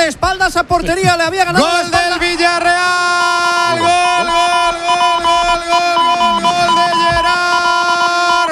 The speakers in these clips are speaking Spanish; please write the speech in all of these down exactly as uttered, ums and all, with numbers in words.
de espaldas a portería, le había ganado. Gol del Villarreal. Gol, gol, gol, gol, gol, gol, gol de Gerard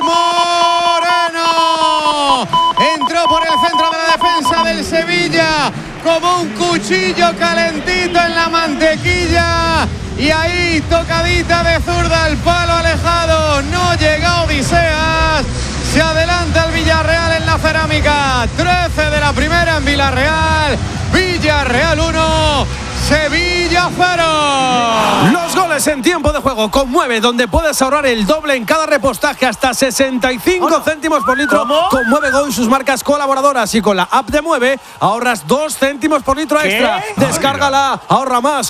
Moreno. Entró por el centro de la defensa del Sevilla como un cuchillo calentito en la mantequilla. Y ahí, tocadita de zurda al palo alejado. No llega Odiseas. Se adelanta el Villarreal en la cerámica. trece de la primera en Villarreal. Villarreal uno, Sevilla cero. Los goles en tiempo de juego con Mueve, donde puedes ahorrar el doble en cada repostaje, hasta sesenta y cinco céntimos por litro. ¿Cómo? Con Mueve Go y sus marcas colaboradoras, y con la app de Mueve ahorras dos céntimos por litro extra. ¿Qué? Descárgala, ahorra más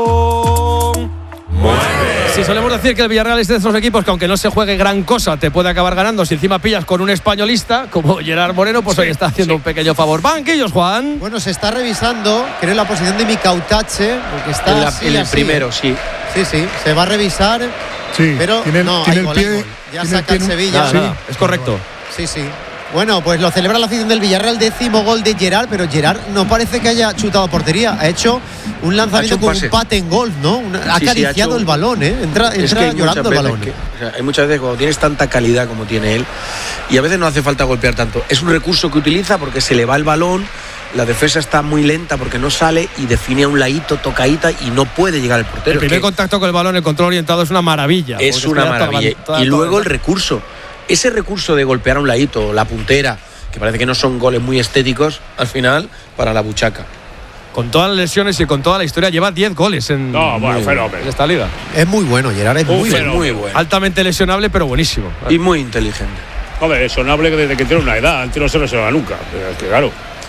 con Mueve. Si solemos decir que el Villarreal es de esos equipos que, aunque no se juegue gran cosa, te puede acabar ganando si encima pillas con un españolista como Gerard Moreno, pues sí, hoy está haciendo sí. un pequeño favor. Banquillos, Juan. Bueno, se está revisando, creo, la posición de Micautache, porque está en, la, así, en el así, primero, ¿eh? sí. Sí, sí, se va a revisar. Sí, pero tiene, no, tiene hay el gol, pie, hay gol. Ya tiene saca el, el Sevilla. Nada, sí. nada, es correcto. Sí, sí. Bueno, pues lo celebra la afición del Villarreal, décimo gol de Gerard, pero Gerard no parece que haya chutado a portería. Ha hecho un lanzamiento con un pate en golf, ¿no? Una, ha sí, acariciado sí, ha hecho, el balón, ¿eh? Entra, entra es que llorando el balón. Que, o sea, hay muchas veces cuando tienes tanta calidad como tiene él, y a veces no hace falta golpear tanto. Es un recurso que utiliza porque se le va el balón, la defensa está muy lenta porque no sale y define a un ladito, tocadita, y no puede llegar al portero. El primer contacto con el balón, el control orientado, es una maravilla. Es una maravilla. Toda, toda, y luego el recurso. Ese recurso de golpear a un ladito, la puntera, que parece que no son goles muy estéticos, al final, para la buchaca. Con todas las lesiones y con toda la historia, lleva diez goles en, no, bueno, en esta liga. Es muy bueno, Gerard, es muy, bueno. muy bueno. Altamente lesionable, pero buenísimo. Y muy inteligente. Hombre, lesionable desde que tiene una edad, antes no se lesiona nunca, pero, claro.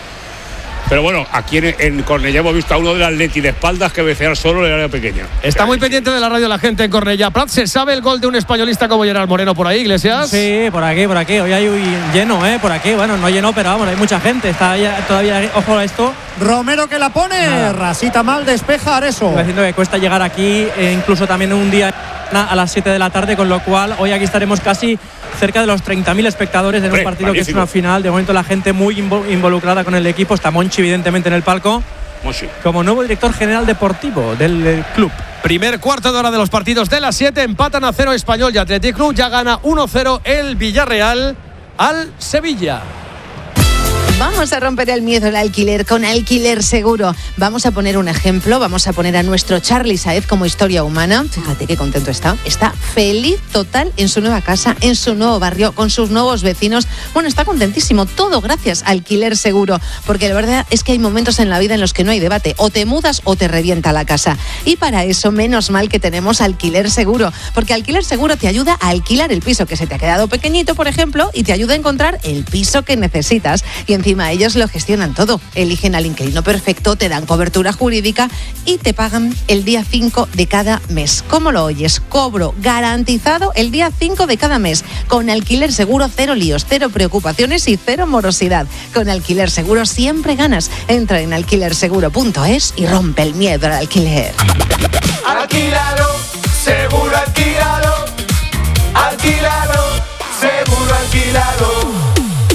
Pero bueno, aquí en, en Cornellá hemos visto a uno del Atleti de espaldas que becear solo en el área pequeña. Está muy pendiente de la radio la gente en Cornellá. Prat, ¿se sabe el gol de un españolista como Gerard Moreno por ahí, Iglesias? Sí, por aquí, por aquí. Hoy hay lleno, ¿eh? Por aquí. Bueno, no lleno, pero vamos, hay mucha gente. Está todavía, ojo a esto. Romero que la pone. Nada. Rasita mal, despeja Areso. Estoy diciendo que cuesta llegar aquí, eh, incluso también un día a las siete de la tarde, con lo cual hoy aquí estaremos casi cerca de los treinta mil espectadores en un Hombre, partido magnífico. Que es una final. De momento la gente muy involucrada con el equipo. Está Monchi evidentemente en el palco, Monchi, como nuevo director general deportivo del, del club. Primer cuarto de hora de los partidos de las siete. Empatan a cero Español y Athletic Club. Ya gana uno cero el Villarreal al Sevilla. Vamos a romper el miedo al alquiler con Alquiler Seguro. Vamos a poner un ejemplo, vamos a poner a nuestro Charly Saez como historia humana. Fíjate qué contento está. Está feliz total en su nueva casa, en su nuevo barrio, con sus nuevos vecinos. Bueno, está contentísimo. Todo gracias a Alquiler Seguro. Porque la verdad es que hay momentos en la vida en los que no hay debate. O te mudas o te revienta la casa. Y para eso, menos mal que tenemos Alquiler Seguro. Porque Alquiler Seguro te ayuda a alquilar el piso que se te ha quedado pequeñito, por ejemplo, y te ayuda a encontrar el piso que necesitas. Y encima ellos lo gestionan todo, eligen al inquilino perfecto, te dan cobertura jurídica y te pagan el día cinco de cada mes. ¿Cómo lo oyes? Cobro garantizado el día cinco de cada mes. Con Alquiler Seguro, cero líos, cero preocupaciones y cero morosidad. Con Alquiler Seguro siempre ganas. Entra en alquiler seguro punto es y rompe el miedo al alquiler. Alquilalo, seguro alquilalo. Alquilalo, seguro alquilalo.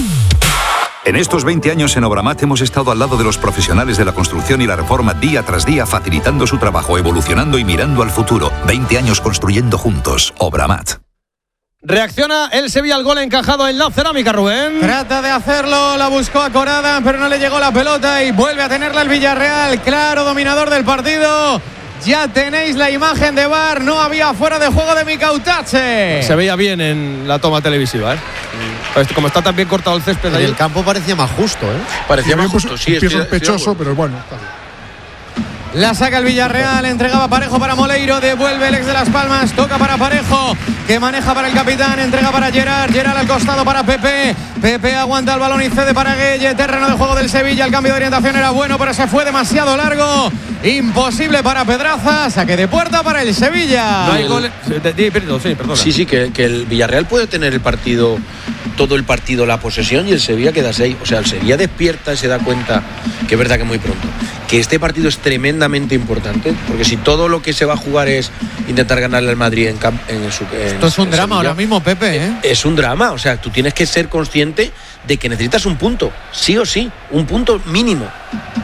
En estos veinte años en Obramat hemos estado al lado de los profesionales de la construcción y la reforma día tras día, facilitando su trabajo, evolucionando y mirando al futuro. veinte años construyendo juntos. Obramat. Reacciona el Sevilla al gol encajado en la cerámica, Rubén. Trata de hacerlo, la buscó a Corada, pero no le llegó la pelota y vuelve a tenerla el Villarreal. Claro, dominador del partido. Ya tenéis la imagen de V A R, no había fuera de juego de Micautache. Se veía bien en la toma televisiva, ¿eh? Mm. Como está tan bien cortado el césped ahí. El campo parecía más justo, ¿eh? Parecía más justo, sí. Es sospechoso, pero bueno, está bien. La saca el Villarreal, entregaba Parejo para Moleiro, devuelve el ex de Las Palmas, toca para Parejo, que maneja para el capitán, entrega para Gerard, Gerard al costado para Pepe, Pepe aguanta el balón y cede para Gueye, terreno de juego del Sevilla, el cambio de orientación era bueno, pero se fue demasiado largo, imposible para Pedraza, saque de puerta para el Sevilla. No hay goles. Sí, perdona. Sí, sí, que, que el Villarreal puede tener el partido, todo el partido, la posesión, y el Sevilla queda seis. O sea, el Sevilla despierta y se da cuenta, que es verdad que muy pronto, que este partido es tremendamente importante, porque si todo lo que se va a jugar es intentar ganarle al Madrid en, camp, en su en, esto es un drama Sevilla, ahora mismo, Pepe, ¿eh? Es un drama, o sea, tú tienes que ser consciente de que necesitas un punto, sí o sí, un punto mínimo.